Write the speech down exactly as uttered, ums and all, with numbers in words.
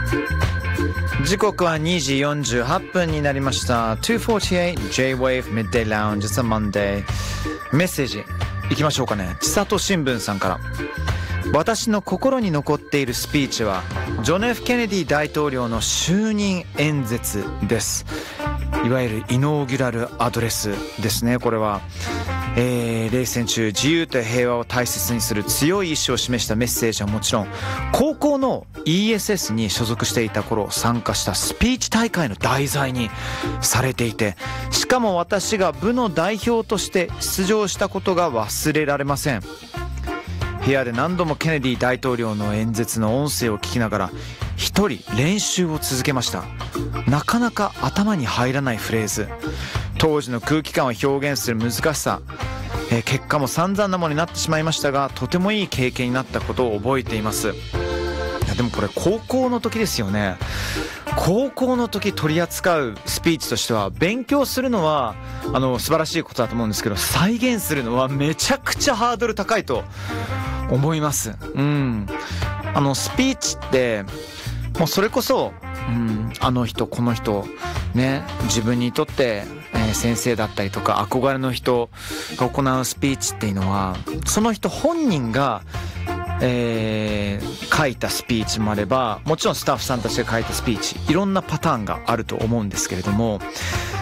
時刻はにじよんじゅうはっぷんになりました。によんよんはち J-Wave Midday Lounge It's a Monday。 メッセージいきましょうかね。千里新聞さんから。私の心に残っているスピーチはジョン・ F ・ケネディ大統領の就任演説です。いわゆるイノーギュラルアドレスですね。これは、えー、冷戦中自由と平和を大切にする強い意志を示したメッセージはもちろん、高校の イーエスエス に所属していた頃参加したスピーチ大会の題材にされていて、しかも私が部の代表として出場したことが忘れられません。部屋で何度もケネディ大統領の演説の音声を聞きながら一人練習を続けました。なかなか頭に入らないフレーズ、当時の空気感を表現する難しさ、えー、結果も散々なものになってしまいましたが、とてもいい経験になったことを覚えています。いやでもこれ高校の時ですよね。高校の時取り扱うスピーチとしては、勉強するのはあの素晴らしいことだと思うんですけど、再現するのはめちゃくちゃハードル高いと思います。うん、あのスピーチってもうそれこそ、うん、あの人この人ね、自分にとって、えー、先生だったりとか憧れの人が行うスピーチっていうのは、その人本人が、えー、書いたスピーチもあれば、もちろんスタッフさんたちが書いたスピーチ、いろんなパターンがあると思うんですけれども、